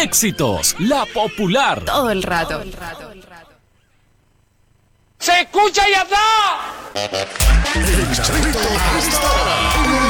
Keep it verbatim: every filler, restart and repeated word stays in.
Éxitos, la popular. Todo el rato. ¡Se escucha y atrás! El Chaleco Hasta